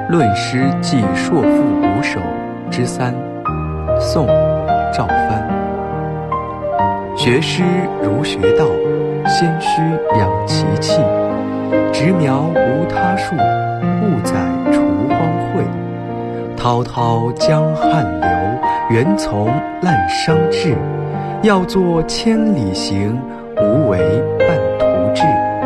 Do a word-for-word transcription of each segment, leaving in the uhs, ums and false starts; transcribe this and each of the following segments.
论诗记硕父五首之三，宋·赵藩。学诗如学道，先须养其气。直苗无他树，勿在除荒秽。滔滔江汉流，源从滥觞至。要作千里行，无为半途至。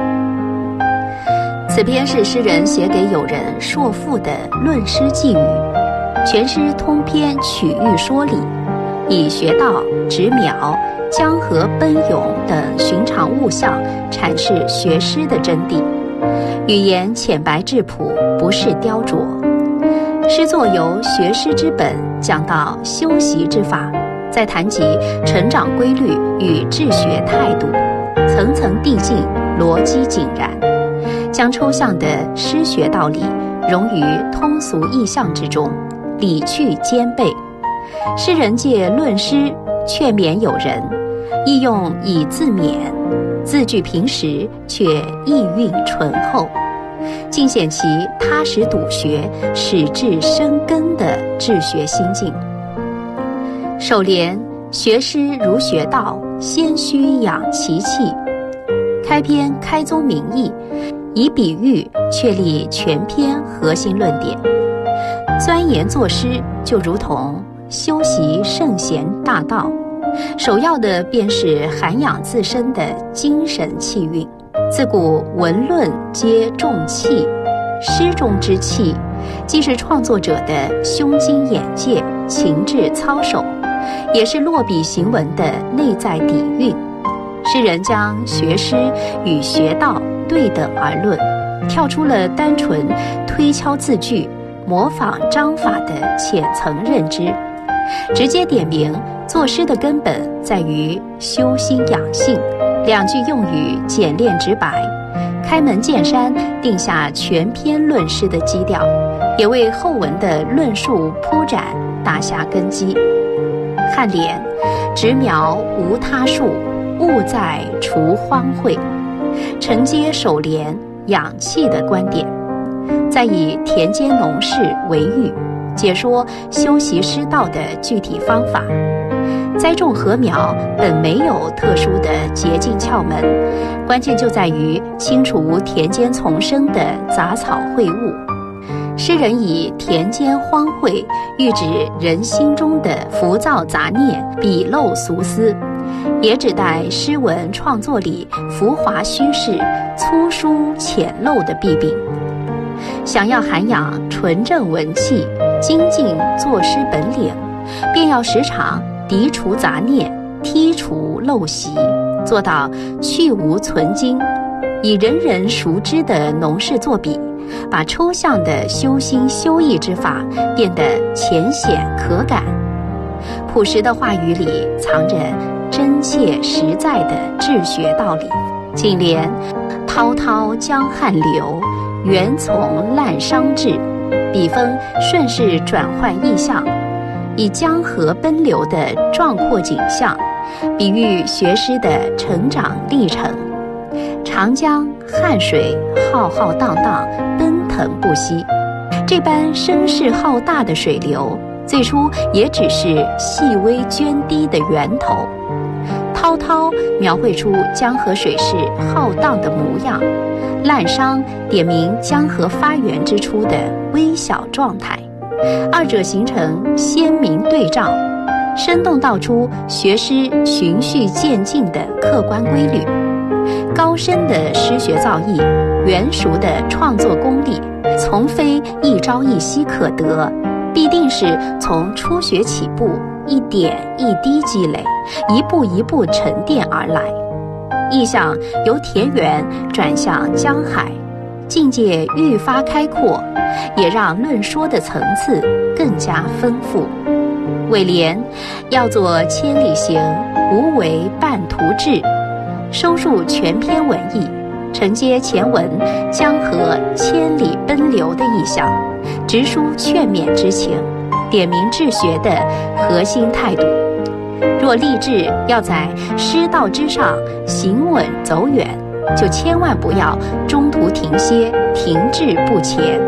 此篇是诗人写给友人硕父的论诗寄语，全诗通篇曲喻说理，以学道、直苗、江河奔涌等寻常物象阐释学诗的真谛，语言浅白质朴，不是雕琢。诗作由学诗之本讲到修习之法，再谈及成长规律与治学态度，层层递进，逻辑井然，将抽象的诗学道理融于通俗意象之中，理趣兼备。诗人借论诗劝勉友人，意用以自勉，字句平实却意蕴醇厚，尽显其踏实笃学、始至深根的治学心境。首联学诗如学道，先须养其气。开篇开宗明义，以比喻确立全篇核心论点。钻研作诗就如同修习圣贤大道，首要的便是涵养自身的精神气韵。自古文论皆重气，诗中之气既是创作者的胸襟眼界、情志操守，也是落笔行文的内在底蕴。诗人将学诗与学道对等而论，跳出了单纯推敲字句、模仿章法的浅层认知，直接点明作诗的根本在于修心养性，两句用语简练直白，开门见山定下全篇论诗的基调，也为后文的论述铺展打下根基。颔联直苗无他树，勿在除荒秽，承接首联养气的观点，再以田间农事为喻，解说修习诗道的具体方法。栽种禾苗本没有特殊的捷径窍门，关键就在于清除田间丛生的杂草秽物。诗人以田间荒秽喻指人心中的浮躁杂念、鄙陋俗思，也指代诗文创作里浮华虚饰、粗疏浅陋的弊病。想要涵养纯正文气、精进作诗本领，便要时常涤除杂念、剔除陋习，做到去无存精，以人人熟知的农事作笔，把抽象的修心修意之法变得浅显可感。朴实的话语里藏着真切实在的治学道理。颈联滔滔江汉流，源从滥觞至，笔锋顺势转换意象，以江河奔流的壮阔景象比喻学诗的成长历程。长江汉水浩浩荡荡，奔腾不息，这般声势浩大的水流，最初也只是细微涓滴的源头。滔滔描绘出江河水势浩荡的模样，滥觞点明江河发源之初的微小状态，二者形成鲜明对照，生动道出学诗循序渐进的客观规律。高深的诗学造诣，圆熟的创作功力，从非一朝一夕可得，必定是从初学起步，一点一滴积累，一步一步沉淀而来。意象由田园转向江海，境界愈发开阔，也让论说的层次更加丰富。尾联要做千里行，无为半途至，收束全篇文意，承接前文江河千里奔流的意象，直抒劝勉之情，点明治学的核心态度。若立志要在诗道之上行稳走远，就千万不要中途停歇、停滞不前，